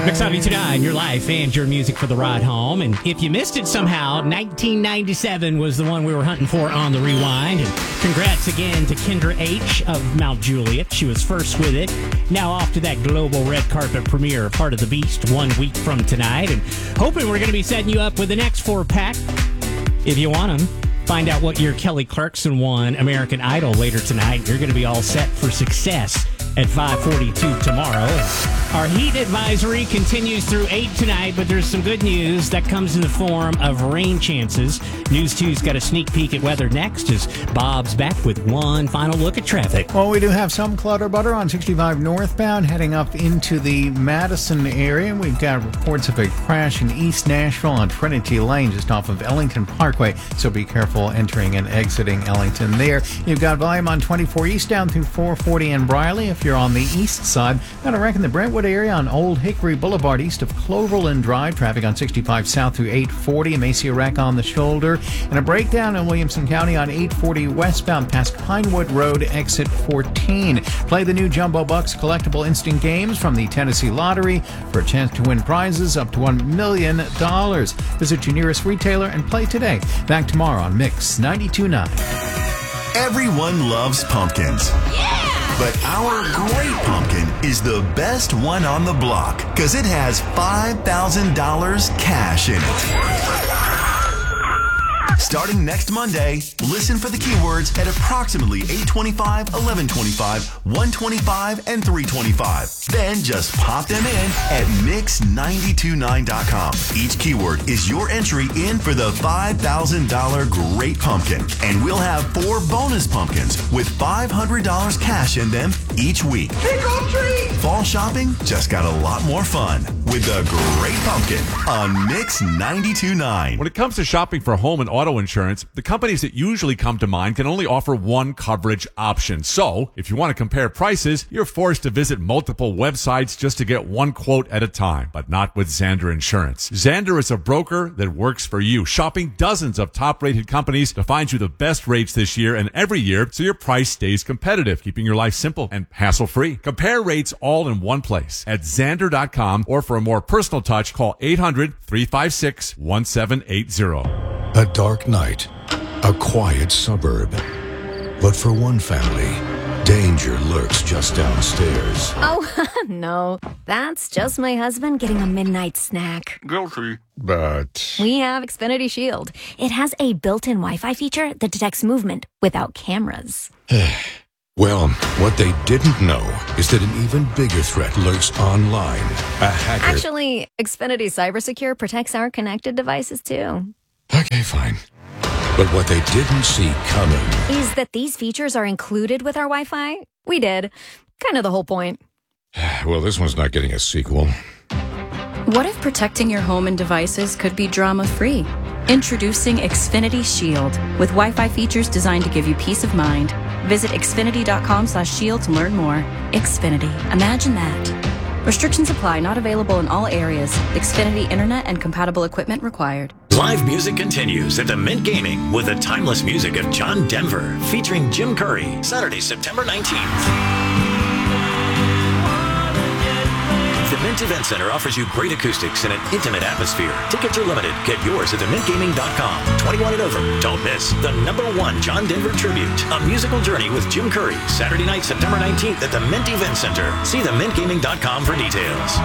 Mix 92.9, your life and your music for the ride home. And if you missed it somehow, 1997 was the one we were hunting for on the rewind. And congrats again to Kendra H. of Mount Juliet. She was first with it. Now off to that global red carpet premiere, Part of the Beast, 1 week from tonight. And hoping we're going to be setting you up with the next 4-pack. If you want them, find out what year Kelly Clarkson won American Idol later tonight. You're going to be all set for success at 5:42 tomorrow. Our heat advisory continues through 8 tonight, but there's some good news that comes in the form of rain chances. News 2's got a sneak peek at weather next as Bob's back with one final look at traffic. Well, we do have some clutter butter on 65 northbound heading up into the Madison area. We've got reports of a crash in East Nashville on Trinity Lane just off of Ellington Parkway, so be careful entering and exiting Ellington there. You've got volume on 24 eastbound through 440 and Briley. If you're on the east side, got a wreck in the Brentwood area on Old Hickory Boulevard east of Cloverland Drive. Traffic on 65 south through 840. May see a wreck on the shoulder. And a breakdown in Williamson County on 840 westbound past Pinewood Road, exit 14. Play the new Jumbo Bucks collectible instant games from the Tennessee Lottery for a chance to win prizes up to $1 million. Visit your nearest retailer and play today. Back tomorrow on Mix 92.9. Everyone loves pumpkins. Yeah! But our great pumpkin is the best one on the block because it has $5,000 cash in it. Starting next Monday, listen for the keywords at approximately 8:25, 11:25, 1:25, and 3:25. Then just pop them in at mix929.com. Each keyword is your entry in for the $5,000 Great Pumpkin. And we'll have 4 bonus pumpkins with $500 cash in them each week. Trick or treat! Fall shopping just got a lot more fun with the Great Pumpkin on Mix 92.9. When it comes to shopping for home and auto insurance, the companies that usually come to mind can only offer one coverage option. So, if you want to compare prices, you're forced to visit multiple websites just to get one quote at a time, but not with Zander Insurance. Zander is a broker that works for you, shopping dozens of top-rated companies to find you the best rates this year and every year so your price stays competitive, keeping your life simple and hassle-free. Compare rates all in one place at Zander.com, or for a more personal touch, call 800-356-1780. A dark night, a quiet suburb. But for one family, danger lurks just downstairs. Oh, no. That's just my husband getting a midnight snack. Guilty. But We have Xfinity Shield. It has a built-in Wi-Fi feature that detects movement without cameras. well, what they didn't know is that an even bigger threat lurks online. A hacker. Actually, Xfinity CyberSecure protects our connected devices, too. Okay, fine. But what they didn't see coming Is that these features are included with our Wi-Fi? We did. Kind of the whole point. Well, this one's not getting a sequel. What if protecting your home and devices could be drama-free? Introducing Xfinity Shield with Wi-Fi features designed to give you peace of mind. Visit xfinity.com/shield to learn more. Xfinity. Imagine that. Restrictions apply. Not available in all areas. Xfinity Internet and compatible equipment required. Live music continues at the Mint Gaming with the timeless music of John Denver featuring Jim Curry, Saturday, September 19th. The Mint Event Center offers you great acoustics and an intimate atmosphere. Tickets are limited. Get yours at themintgaming.com. 21 and over. Don't miss the #1 John Denver tribute, a musical journey with Jim Curry, Saturday night, September 19th at the Mint Event Center. See themintgaming.com for details.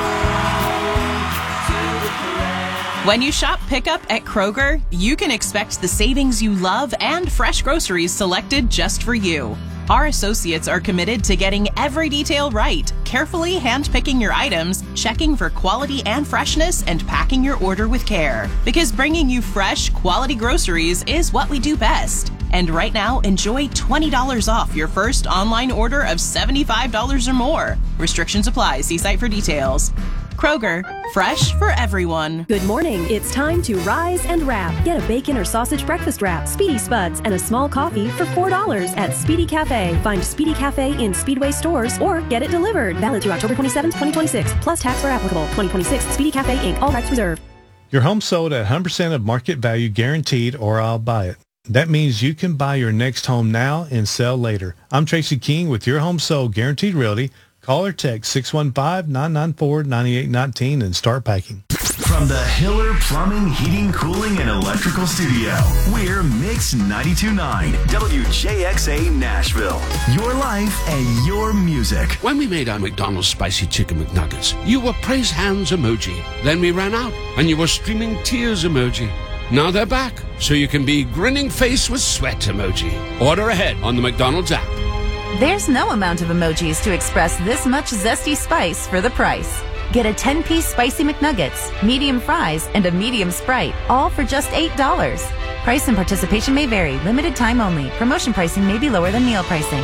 When you shop pickup at Kroger, you can expect the savings you love and fresh groceries selected just for you. Our associates are committed to getting every detail right, carefully handpicking your items, checking for quality and freshness, and packing your order with care. Because bringing you fresh, quality groceries is what we do best. And right now, enjoy $20 off your first online order of $75 or more. Restrictions apply. See site for details. Kroger, fresh for everyone. Good morning. It's time to rise and wrap. Get a bacon or sausage breakfast wrap, Speedy Spuds, and a small coffee for $4 at Speedy Cafe. Find Speedy Cafe in Speedway stores or get it delivered. Valid through October 27, 2026. Plus tax where applicable. 2026. Speedy Cafe Inc. All rights reserved. Your home sold at 100% of market value guaranteed, or I'll buy it. That means you can buy your next home now and sell later. I'm Tracy King with Your Home Sold Guaranteed Realty. Call or text 615-994-9819 and start packing. From the Hiller Plumbing, Heating, Cooling, and Electrical Studio, we're Mix 92.9 WJXA Nashville. Your life and your music. When we made our McDonald's Spicy Chicken McNuggets, you were praise hands emoji. Then we ran out, and you were streaming tears emoji. Now they're back, so you can be grinning face with sweat emoji. Order ahead on the McDonald's app. There's no amount of emojis to express this much zesty spice for the price. Get a 10-piece Spicy McNuggets, medium fries, and a medium Sprite, all for just $8. Price and participation may vary. Limited time only. Promotion pricing may be lower than meal pricing.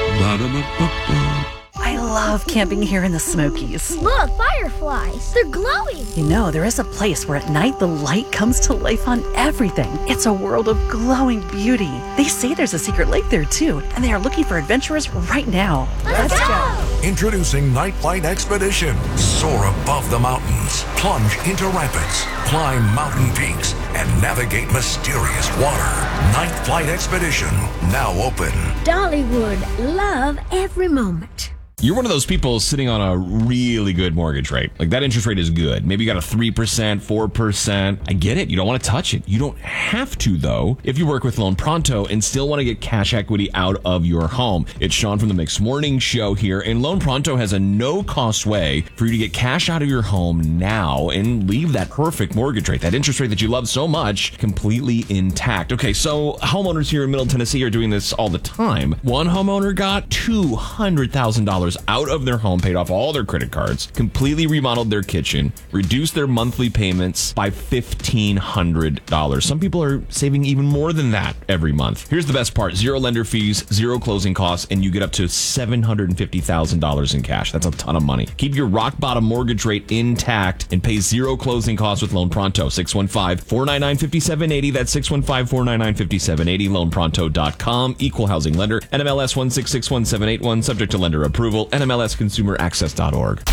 I love camping here in the Smokies. Look, fireflies. They're glowing. You know, there is a place where at night the light comes to life on everything. It's a world of glowing beauty. They say there's a secret lake there too, and they are looking for adventurers right now. Let's go. Introducing Night Flight Expedition. Soar above the mountains, plunge into rapids, climb mountain peaks, and navigate mysterious water. Night Flight Expedition, now open. Dollywood, love every moment. You're one of those people sitting on a really good mortgage rate. Like, that interest rate is good. Maybe you got a 3%, 4%. I get it. You don't want to touch it. You don't have to, though, if you work with Loan Pronto and still want to get cash equity out of your home. It's Sean from the Mix Morning Show here, and Loan Pronto has a no-cost way for you to get cash out of your home now and leave that perfect mortgage rate, that interest rate that you love so much, completely intact. Okay, so homeowners here in Middle Tennessee are doing this all the time. One homeowner got $200,000 out of their home, paid off all their credit cards, completely remodeled their kitchen, reduced their monthly payments by $1,500. Some people are saving even more than that every month. Here's the best part: zero lender fees, zero closing costs, and you get up to $750,000 in cash. That's a ton of money. Keep your rock bottom mortgage rate intact and pay zero closing costs with Loan Pronto. 615-499-5780. That's 615-499-5780. LoanPronto.com. Equal housing lender. NMLS 1661781. Subject to lender approval. NMLSConsumerAccess.org.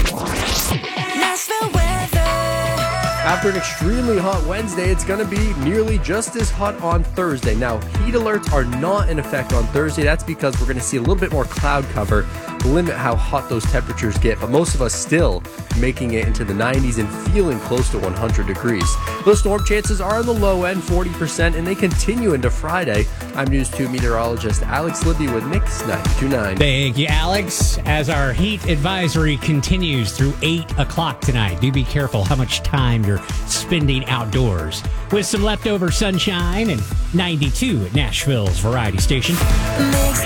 After an extremely hot Wednesday, it's going to be nearly just as hot on Thursday. Now, heat alerts are not in effect on Thursday. That's because we're going to see a little bit more cloud cover to limit how hot those temperatures get. But most of us still making it into the 90s and feeling close to 100 degrees. Those storm chances are on the low end, 40%, and they continue into Friday. I'm News 2 meteorologist Alex Libby with Mix 92.9. Thank you, Alex. As our heat advisory continues through 8 o'clock tonight, do be careful how much time you're spending outdoors. With some leftover sunshine and 92 at Nashville's Variety Station. Mix